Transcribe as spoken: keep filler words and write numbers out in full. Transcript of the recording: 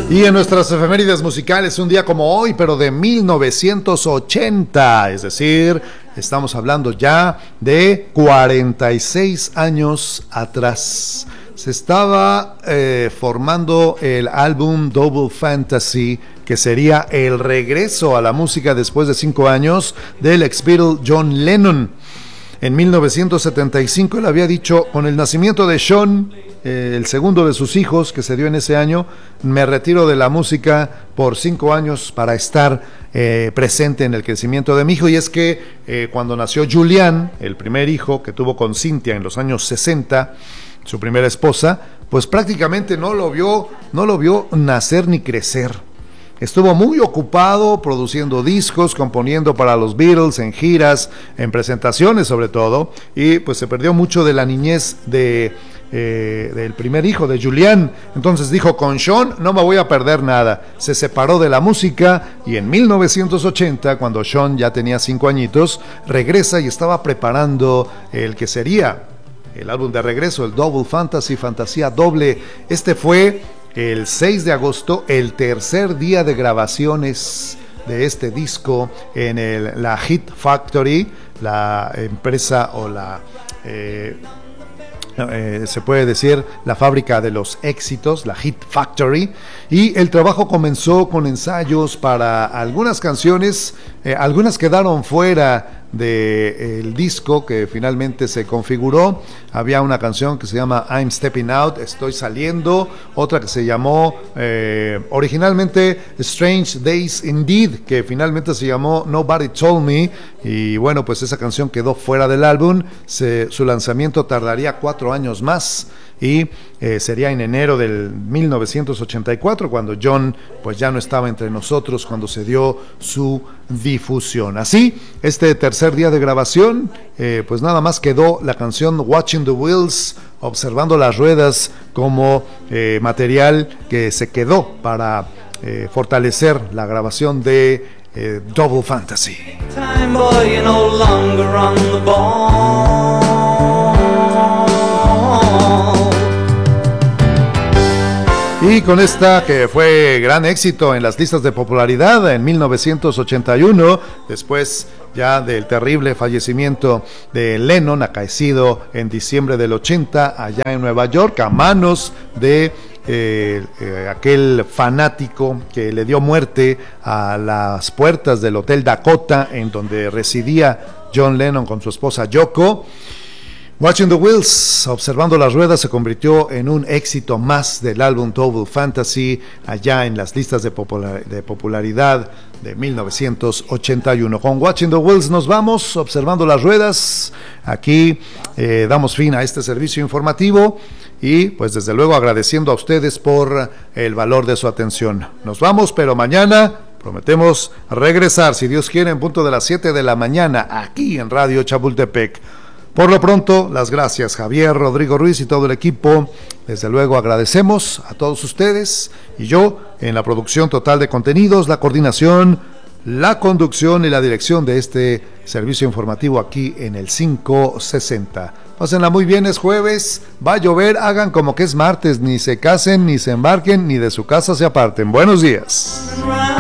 Y en nuestras efemérides musicales, un día como hoy, pero de mil novecientos ochenta, es decir, estamos hablando ya de cuarenta y seis años atrás. Se estaba eh, formando el álbum Double Fantasy, que sería el regreso a la música después de cinco años del ex Beatle John Lennon. En mil novecientos setenta y cinco él había dicho: con el nacimiento de Sean, eh, el segundo de sus hijos que se dio en ese año, me retiro de la música por cinco años para estar eh, presente en el crecimiento de mi hijo. Y es que eh, cuando nació Julian, el primer hijo que tuvo con Cynthia en los años sesenta, su primera esposa, pues prácticamente no lo vio, no lo vio nacer ni crecer. Estuvo muy ocupado produciendo discos, componiendo para los Beatles, en giras, en presentaciones sobre todo, y pues se perdió mucho de la niñez de, eh, del primer hijo, de Julian. Entonces dijo: con Sean no me voy a perder nada. Se separó de la música y en mil novecientos ochenta, cuando Sean ya tenía cinco añitos, regresa y estaba preparando el que sería el álbum de regreso, el Double Fantasy, Fantasía Doble. Este fue el seis de agosto, el tercer día de grabaciones de este disco en el, la Hit Factory, la empresa o la... Eh, Eh, se puede decir la fábrica de los éxitos, la Hit Factory, y el trabajo comenzó con ensayos para algunas canciones, eh, algunas quedaron fuera del disco que finalmente se configuró. Había una canción que se llama I'm Stepping Out, Estoy Saliendo, otra que se llamó eh, originalmente Strange Days Indeed, que finalmente se llamó Nobody Told Me, y bueno, pues esa canción quedó fuera del álbum. Se, su lanzamiento tardaría cuatro años más y eh, sería en enero del mil novecientos ochenta y cuatro, cuando John pues ya no estaba entre nosotros, cuando se dio su difusión. Así, este tercer día de grabación, eh, pues nada más quedó la canción Watching the Wheels, Observando las Ruedas, como eh, material que se quedó para eh, fortalecer la grabación de eh, Double Fantasy. Time boy, you're no longer on the ball. Y con esta, que fue gran éxito en las listas de popularidad en mil novecientos ochenta y uno, después ya del terrible fallecimiento de Lennon, acaecido en diciembre del ochenta allá en Nueva York, a manos de eh, eh, aquel fanático que le dio muerte a las puertas del Hotel Dakota, en donde residía John Lennon con su esposa Yoko. Watching the Wheels, Observando las Ruedas, se convirtió en un éxito más del álbum Double Fantasy allá en las listas de, popular, de popularidad de mil novecientos ochenta y uno. Con Watching the Wheels nos vamos, Observando las Ruedas. Aquí eh, damos fin a este servicio informativo y pues desde luego agradeciendo a ustedes por el valor de su atención. Nos vamos, pero mañana prometemos regresar, si Dios quiere, en punto de las siete de la mañana aquí en Radio Chapultepec. Por lo pronto, las gracias, Javier, Rodrigo Ruiz y todo el equipo. Desde luego agradecemos a todos ustedes, y yo en la producción total de contenidos, la coordinación, la conducción y la dirección de este servicio informativo aquí en el quinientos sesenta. Pásenla muy bien, es jueves, va a llover, hagan como que es martes, ni se casen, ni se embarquen, ni de su casa se aparten. Buenos días.